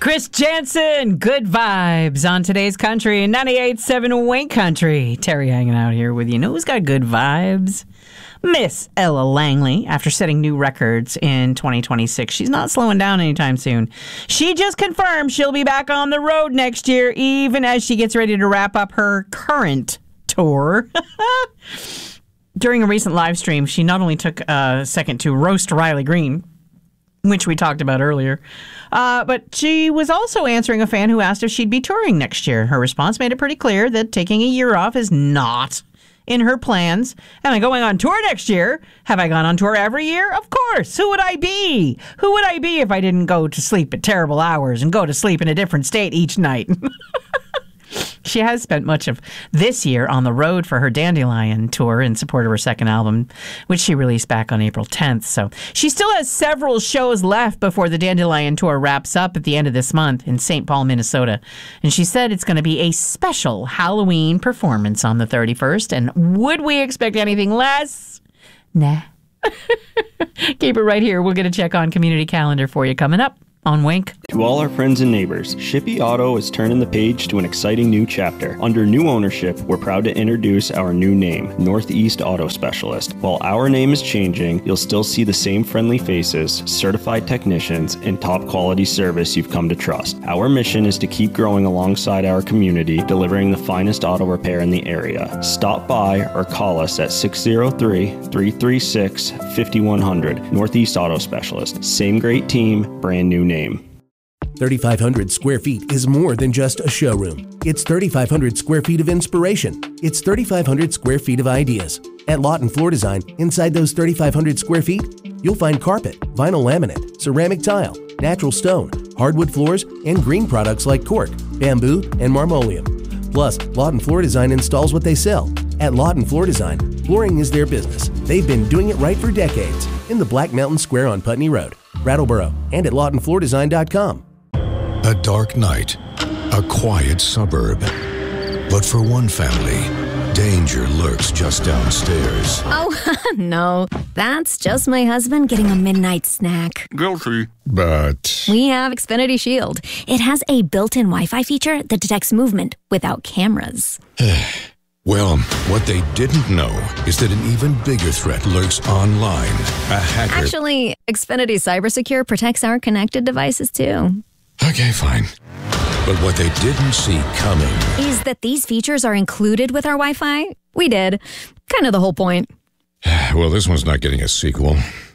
Chris Jansen, Good Vibes on today's country, 98.7 Wink Country. Terry hanging out here with you. You know who's got good vibes? Miss Ella Langley, after setting new records in 2026. She's not slowing down anytime soon. She just confirmed she'll be back on the road next year, even as she gets ready to wrap up her current tour. During a recent live stream, she not only took a second to roast Riley Green, which we talked about earlier, but she was also answering a fan who asked if she'd be touring next year. Her response made it pretty clear that taking a year off is not in her plans. Am I going on tour next year? Have I gone on tour every year? Of course. Who would I be? Who would I be if I didn't go to sleep at terrible hours and go to sleep in a different state each night? She has spent much of this year on the road for her Dandelion tour in support of her second album, which she released back on April 10th. So she still has several shows left before the Dandelion tour wraps up at the end of this month in St. Paul, Minnesota. And she said it's going to be a special Halloween performance on the 31st. And would we expect anything less? Nah. Keep it right here. We'll get a check on community calendar for you coming up on Wink. To all our friends and neighbors, Shippey Auto is turning the page to an exciting new chapter. Under new ownership, we're proud to introduce our new name, Northeast Auto Specialist. While our name is changing, you'll still see the same friendly faces, certified technicians, and top quality service you've come to trust. Our mission is to keep growing alongside our community, delivering the finest auto repair in the area. Stop by or call us at 603-336-5100. Northeast Auto Specialist. Same great team, brand new name. 3,500 square feet is more than just a showroom. It's 3,500 square feet of inspiration. It's 3,500 square feet of ideas. At Lawton Floor Design, inside those 3,500 square feet, you'll find carpet, vinyl laminate, ceramic tile, natural stone, hardwood floors, and green products like cork, bamboo, and marmoleum. Plus, Lawton Floor Design installs what they sell. At Lawton Floor Design, flooring is their business. They've been doing it right for decades in the Black Mountain Square on Putney Road, Brattleboro, and at LawtonFloorDesign.com. A dark night, a quiet suburb. But for one family, danger lurks just downstairs. Oh, no. That's just my husband getting a midnight snack. Guilty. But We have Xfinity Shield. It has a built-in Wi-Fi feature that detects movement without cameras. well, what they didn't know is that an even bigger threat lurks online. A hacker. Actually, Xfinity CyberSecure protects our connected devices, too. Okay, fine. But what they didn't see coming Is that these features are included with our Wi-Fi? We did. Kind of the whole point. Well, this one's not getting a sequel.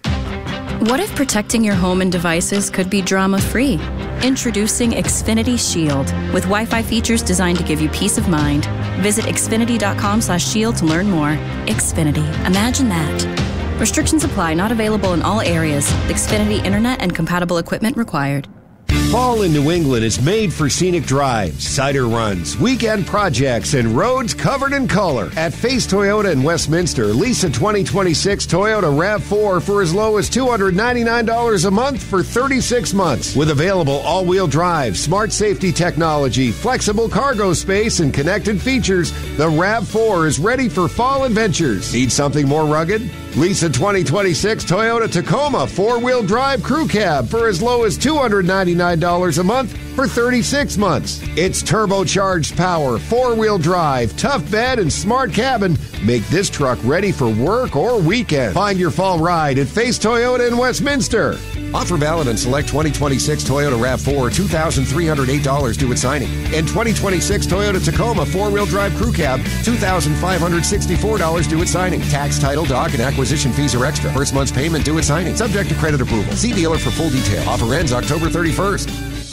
What if protecting your home and devices could be drama-free? Introducing Xfinity Shield, with Wi-Fi features designed to give you peace of mind. Visit xfinity.com/shield to learn more. Xfinity. Imagine that. Restrictions apply. Not available in all areas. Xfinity Internet and compatible equipment required. Fall in New England is made for scenic drives, cider runs, weekend projects, and roads covered in color. At Face Toyota in Westminster, lease a 2026 Toyota RAV4 for as low as $299 a month for 36 months. With available all-wheel drive, smart safety technology, flexible cargo space, and connected features, the RAV4 is ready for fall adventures. Need something more rugged? Lease a 2026 Toyota Tacoma 4-wheel drive crew cab for as low as $299 a month for 36 months. Its turbocharged power, 4-wheel drive, tough bed, and smart cabin make this truck ready for work or weekend. Find your fall ride at Face Toyota in Westminster. Offer valid on select 2026 Toyota RAV4, $2,308 due at signing. And 2026 Toyota Tacoma 4-wheel drive crew cab, $2,564 due at signing. Tax, title, dock, and acquisition fees are extra. First month's payment due at signing. Subject to credit approval. See dealer for full detail. Offer ends October 31st.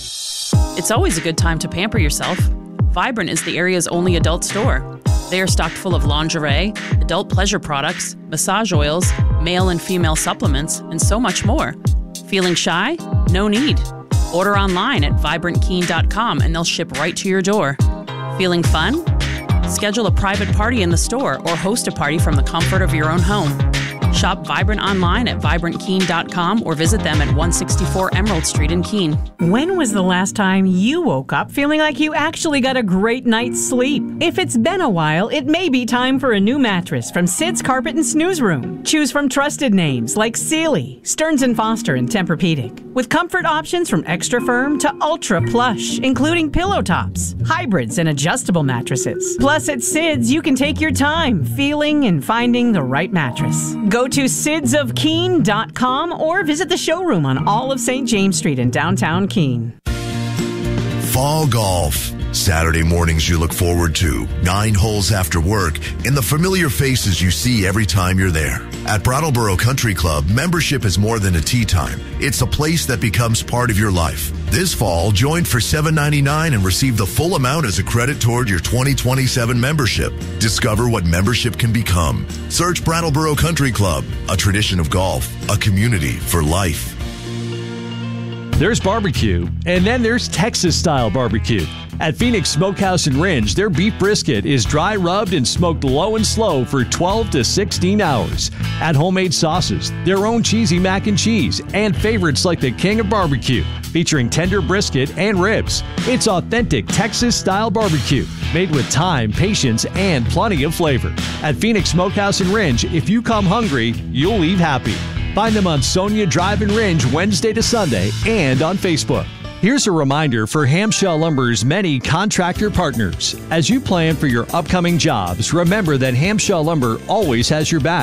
It's always a good time to pamper yourself. Vibrant is the area's only adult store. They are stocked full of lingerie, adult pleasure products, massage oils, male and female supplements, and so much more. Feeling shy? No need. Order online at vibrantkeen.com and they'll ship right to your door. Feeling fun? Schedule a private party in the store or host a party from the comfort of your own home. Shop Vibrant online at vibrantkeen.com or visit them at 164 Emerald Street in Keene. When was the last time you woke up feeling like you actually got a great night's sleep? If it's been a while, it may be time for a new mattress from Sid's Carpet and Snooze Room. Choose from trusted names like Sealy, Stearns & Foster, and Tempur-Pedic. with comfort options from extra firm to ultra plush, including pillow tops, hybrids, and adjustable mattresses. Plus, at Sid's, you can take your time feeling and finding the right mattress. Go to sidsofkeene.com or visit the showroom on all of St. James Street in downtown Keene. Fall golf. Saturday mornings you look forward to, 9 holes after work, and the familiar faces you see every time you're there. At Brattleboro Country Club, membership is more than a tee time. It's a place that becomes part of your life. This fall, join for $7.99 and receive the full amount as a credit toward your 2027 membership. Discover what membership can become. Search Brattleboro Country Club, a tradition of golf, a community for life. There's barbecue, and then there's Texas-style barbecue. At Phoenix Smokehouse and Ringe, their beef brisket is dry rubbed and smoked low and slow for 12 to 16 hours. Add homemade sauces, their own cheesy mac and cheese, and favorites like the King of Barbecue, featuring tender brisket and ribs. It's authentic Texas-style barbecue, made with time, patience, and plenty of flavor. At Phoenix Smokehouse and Ringe, if you come hungry, you'll leave happy. Find them on Sonia Drive and Ringe Wednesday to Sunday and on Facebook. Here's a reminder for Hamshell Lumber's many contractor partners. As you plan for your upcoming jobs, remember that Hamshell Lumber always has your back.